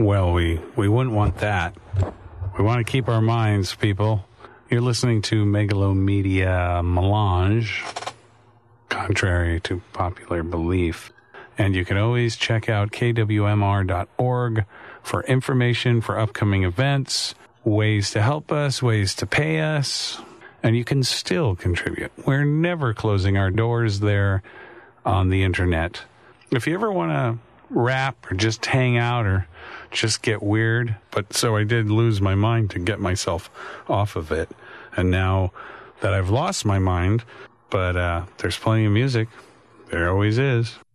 Well, we wouldn't want that. We want to keep our minds, people. You're listening to Megalomedia Melange, contrary to popular belief. And you can always check out kwmr.org for information for upcoming events, ways to help us, ways to pay us, and you can still contribute. We're never closing our doors there on the internet. If you ever want to rap or just hang out or just get weird, but so I did lose my mind to get myself off of it. And now that I've lost my mind, but there's plenty of music. There always is.